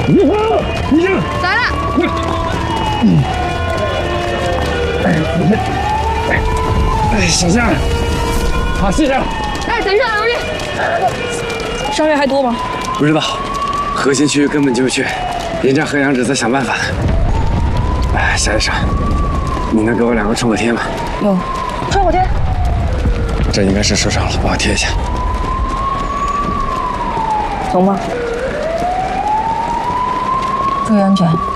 来了。 小夏，好，谢谢。 哎，等一下，刘丽，伤员还多吗？ 不知道，核心区域根本进不去，严战和杨芷在想办法呢。哎，夏医生，你能给我2个创可贴吗？ 有，创可贴。 这应该是受伤了，帮我贴一下。 走吗？注意安全。